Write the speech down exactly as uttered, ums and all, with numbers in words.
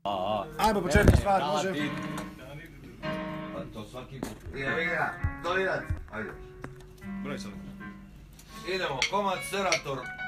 Ajmo početku stvar, može. Pa to svaki put. Idemo igra, dolirat. Ajde. Broj sad. Idemo, komad Serator.